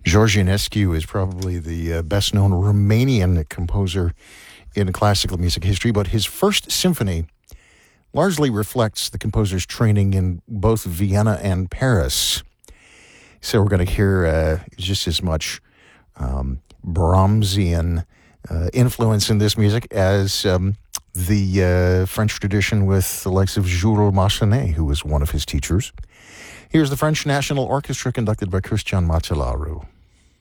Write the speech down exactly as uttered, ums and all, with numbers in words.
George Enescu is probably the uh, best-known Romanian composer in classical music history, but his first symphony largely reflects the composer's training in both Vienna and Paris. So we're going to hear uh, just as much um, Brahmsian uh, influence in this music as um, the uh, French tradition with the likes of Jules Massenet, who was one of his teachers. Here's the French National Orchestra conducted by Christian Matelaru.